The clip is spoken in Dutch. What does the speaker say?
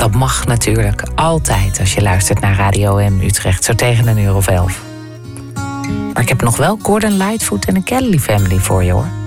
Dat mag natuurlijk altijd als je luistert naar Radio M Utrecht, zo tegen 11:00. Maar ik heb nog wel Gordon Lightfoot en een Kelly Family voor je, hoor.